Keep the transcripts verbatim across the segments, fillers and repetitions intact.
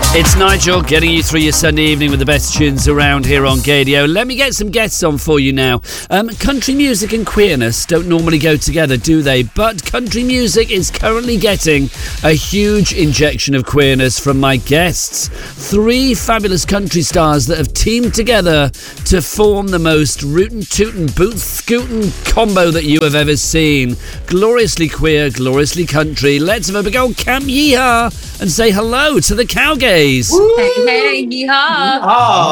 It's Nigel getting you through your Sunday evening with the best tunes around here on Gadio. Let me get some guests on for you now. Um, country music and queerness don't normally go together, do they? But country music is currently getting a huge injection of queerness from my guests. Three fabulous country stars that have teamed together to form the most rootin' tootin' boot scootin' combo that you have ever seen. Gloriously queer, gloriously country. Let's have a big old camp yeehaw and say hello to the Cowgays. Hey, hey, yeehaw.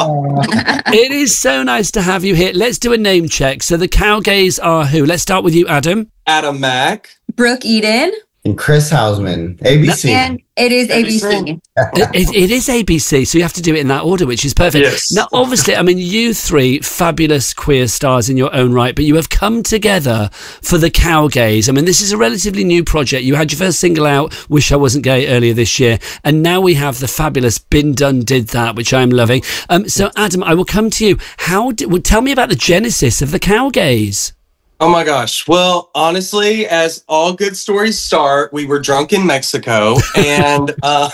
Yeehaw. It is so nice to have you here. Let's do a name check. So the Cowgays are who? Let's start with you, Adam. Adam Mack. Brooke Eden. And Chris Hausman, A B C. And it is A B C. It, it, it is A B C, so you have to do it in that order, which is perfect. Yes. Now, obviously, I mean, you three fabulous queer stars in your own right, but you have come together for the Cowgays. I mean, this is a relatively new project. You had your first single out, Wish I Wasn't Gay, earlier this year, and now we have the fabulous Been Done Did That, which I'm loving. Um, so, Adam, I will come to you. How did, well, tell me about the genesis of the Cowgays. Oh my gosh. Well, honestly, as all good stories start, we were drunk in Mexico and uh,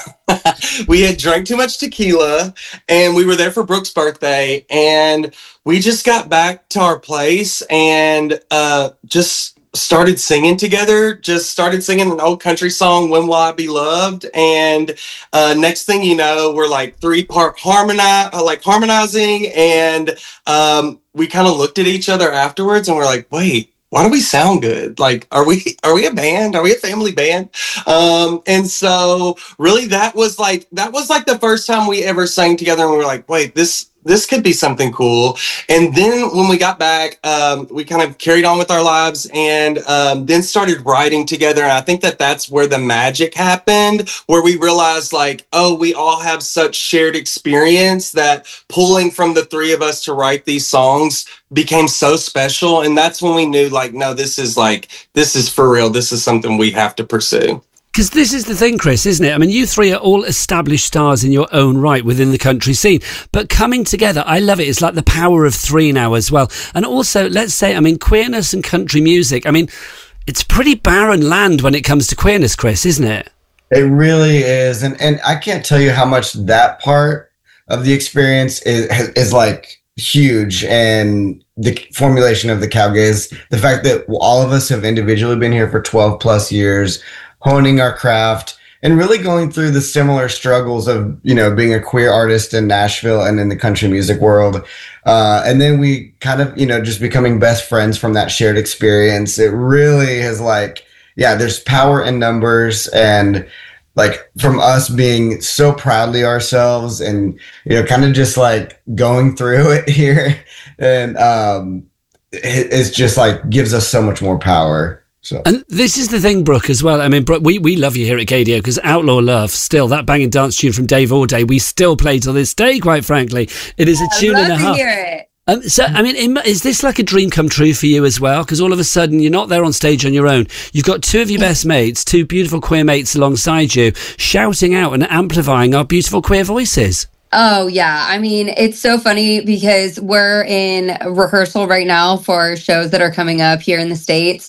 we had drank too much tequila and we were there for Brooke's birthday and we just got back to our place and uh, just started singing together, just started singing an old country song, When Will I Be Loved? And uh, next thing you know, we're like three part harmonize, like harmonizing and um, we kind of looked at each other afterwards and we're like, wait, why do we sound good? Like, are we, are we a band? Are we a family band? Um, and so really that was like, that was like the first time we ever sang together and we were like, wait, this, this could be something cool. And then when we got back, um, we kind of carried on with our lives and um, then started writing together. And I think that that's where the magic happened, where we realized like, oh, we all have such shared experience that pulling from the three of us to write these songs became so special. And that's when we knew like, no, this is like, this is for real. This is something we have to pursue. Because this is the thing, Chris, isn't it? I mean, you three are all established stars in your own right within the country scene. But coming together, I love it. It's like the power of three now as well. And also, let's say, I mean, queerness and country music, I mean, it's pretty barren land when it comes to queerness, Chris, isn't it? It really is. And and I can't tell you how much that part of the experience is, is like huge. And the formulation of the Cowgays, the fact that all of us have individually been here for twelve plus years, honing our craft and really going through the similar struggles of, you know, being a queer artist in Nashville and in the country music world. Uh, and then we kind of, you know, just becoming best friends from that shared experience. It really is like, yeah, there's power in numbers and like from us being so proudly ourselves and, you know, kind of just like going through it here. And um, it, it's just like gives us so much more power. So. And this is the thing, Brooke, as well. I mean, Brooke, we, we love you here at Gadio because Outlaw Love, still, that banging dance tune from Dave Allday, we still play to this day, quite frankly. It is a tune I'd love and a to half. hear it. Um, so, I mean, is this like a dream come true for you as well? Because all of a sudden, you're not there on stage on your own. You've got two of your best mates, two beautiful queer mates alongside you, shouting out and amplifying our beautiful queer voices. Oh, yeah. I mean, it's so funny because we're in rehearsal right now for shows that are coming up here in the States.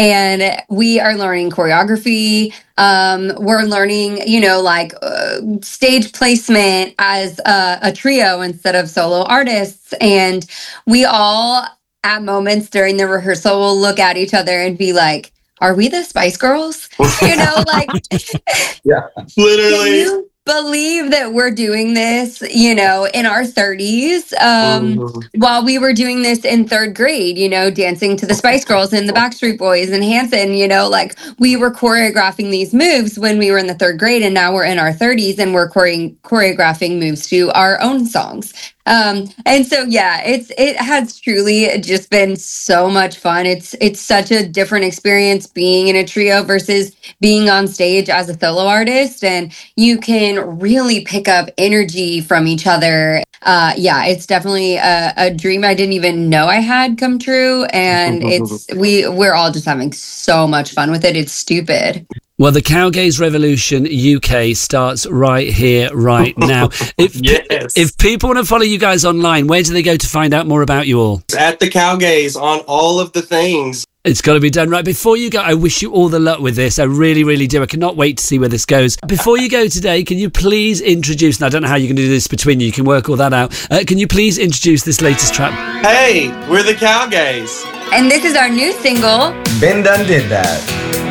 And we are learning choreography. Um, we're learning, you know, like uh, stage placement as a, a trio instead of solo artists. And we all, at moments during the rehearsal, will look at each other and be like, are we the Spice Girls? You know, like, yeah, literally. Can you believe that we're doing this, you know, in our thirties, um, mm-hmm. while we were doing this in third grade, you know, dancing to the Spice Girls and the Backstreet Boys and Hanson, you know, like we were choreographing these moves when we were in the third grade and now we're in our thirties and we're chore- choreographing moves to our own songs. Um, and so, yeah, it's, it has truly just been so much fun. It's, it's such a different experience being in a trio versus being on stage as a solo artist. And you can really pick up energy from each other. Uh, yeah, it's definitely a, a dream I didn't even know I had come true. And it's, we, we're all just having so much fun with it. It's stupid. Well, the Cowgays Revolution U K starts right here, right now. If yes. if people want to follow you guys online, where do they go to find out more about you all? At the Cowgays on all of the things. It's got to be done right. Before you go, I wish you all the luck with this. I really, really do. I cannot wait to see where this goes. Before you go today, can you please introduce, and I don't know how you can do this between you, you can work all that out. Uh, can you please introduce this latest track? Hey, we're the Cowgays. And this is our new single. Ben Done Did That.